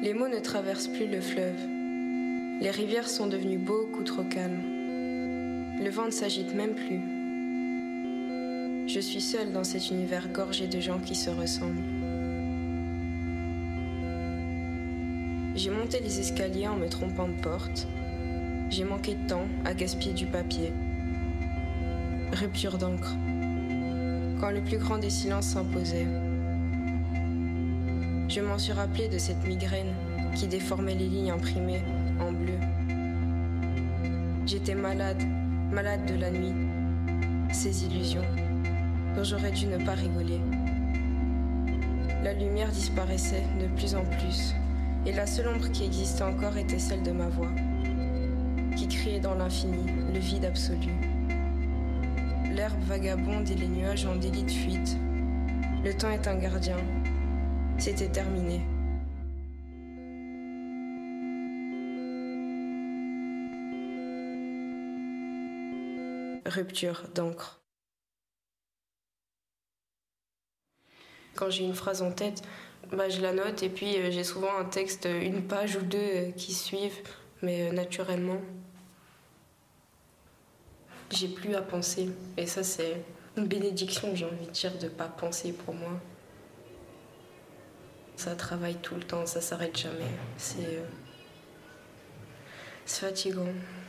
Les mots ne traversent plus le fleuve. Les rivières sont devenues beaucoup trop calmes. Le vent ne s'agite même plus. Je suis seule dans cet univers gorgé de gens qui se ressemblent. J'ai monté les escaliers en me trompant de porte. J'ai manqué de temps à gaspiller du papier. Rupture d'encre. Quand le plus grand des silences s'imposait. Je m'en suis rappelé de cette migraine qui déformait les lignes imprimées en bleu. J'étais malade, malade de la nuit. Ces illusions dont j'aurais dû ne pas rigoler. La lumière disparaissait de plus en plus, et la seule ombre qui existait encore était celle de ma voix, qui criait dans l'infini, le vide absolu. L'herbe vagabonde et les nuages en délit de fuite. Le temps est un gardien. C'était terminé. Rupture d'encre. Quand j'ai une phrase en tête, je la note et puis j'ai souvent un texte, une page ou deux qui suivent, mais naturellement. J'ai plus à penser. Et ça, c'est une bénédiction, j'ai envie de dire, de ne pas penser pour moi. Ça travaille tout le temps, ça s'arrête jamais. C'est fatigant.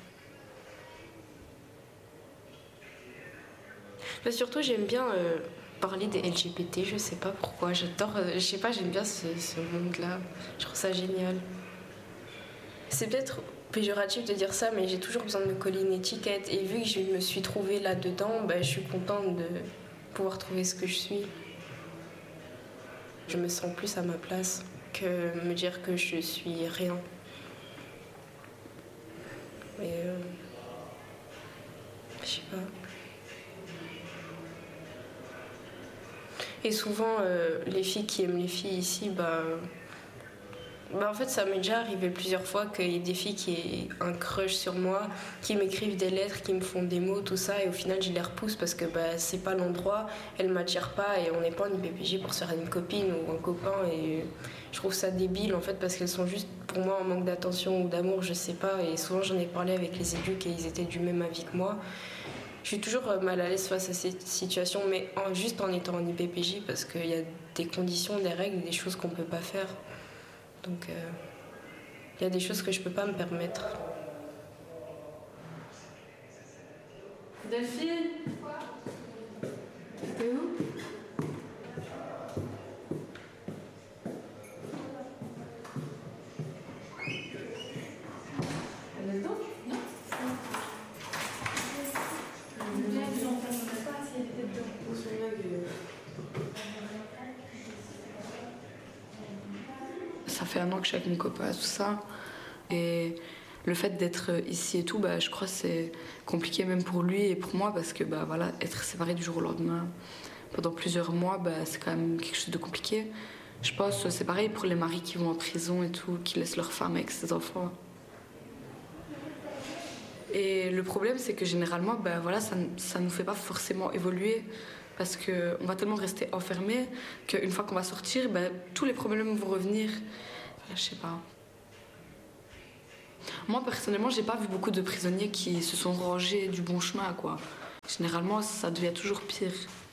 Surtout, j'aime bien parler des LGBT, je sais pas pourquoi. J'adore, je sais pas, j'aime bien ce monde-là. Je trouve ça génial. C'est peut-être péjoratif de dire ça, mais j'ai toujours besoin de me coller une étiquette. Et vu que je me suis trouvée là-dedans, je suis contente de pouvoir trouver ce que je suis. Je me sens plus à ma place que me dire que je suis rien. Mais je sais pas. Et souvent, les filles qui aiment les filles ici, en fait, ça m'est déjà arrivé plusieurs fois qu'il y ait des filles qui aient un crush sur moi, qui m'écrivent des lettres, qui me font des mots, tout ça, et au final, je les repousse parce que c'est pas l'endroit, elles m'attirent pas, et on n'est pas en IPPJ pour se faire une copine ou un copain, et je trouve ça débile, en fait, parce qu'elles sont juste, pour moi, en manque d'attention ou d'amour, je sais pas, et souvent, j'en ai parlé avec les éduques, et ils étaient du même avis que moi. Je suis toujours mal à l'aise face à cette situation, mais juste en étant en IPPJ, parce qu'il y a des conditions, des règles, des choses qu'on peut pas faire. Donc, il y a des choses que je peux pas me permettre. Delphine ? T'es où ? Elle est dedans ? Non. Ça fait un an que je suis avec mon copain, tout ça. Et le fait d'être ici et tout, je crois que c'est compliqué même pour lui et pour moi parce que être séparés du jour au lendemain pendant plusieurs mois, c'est quand même quelque chose de compliqué. Je pense que c'est pareil pour les maris qui vont en prison et tout, qui laissent leur femme avec ses enfants. Et le problème, c'est que généralement, ça nous fait pas forcément évoluer parce qu'on va tellement rester enfermés qu'une fois qu'on va sortir, tous les problèmes vont revenir. Je sais pas. Moi, personnellement, j'ai pas vu beaucoup de prisonniers qui se sont rangés du bon chemin, quoi. Généralement, ça devient toujours pire.